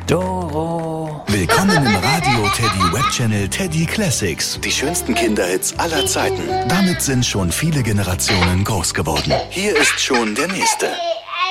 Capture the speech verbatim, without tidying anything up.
Doro. Willkommen im Radio Teddy Webchannel Teddy Classics. Die schönsten Kinderhits aller Zeiten. Damit sind schon viele Generationen groß geworden. Hier ist schon der nächste.